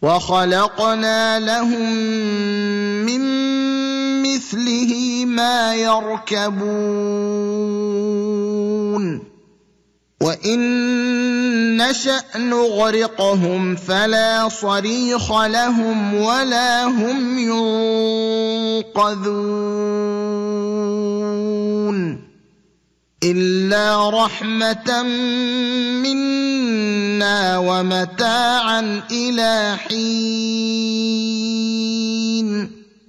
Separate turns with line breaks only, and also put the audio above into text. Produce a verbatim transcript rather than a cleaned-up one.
وَخَلَقْنَا لَهُم مِّن مِّثْلِهِ مَا يَرْكَبُونَ وَإِن نَّشَأْ نُغْرِقْهُمْ فَلَا صَرِيخَ لَهُمْ وَلَا هُمْ يُنقَذُونَ إِلَّا رَحْمَةً مِّنَّا وَمَتَاعًا إِلَىٰ حِينٍ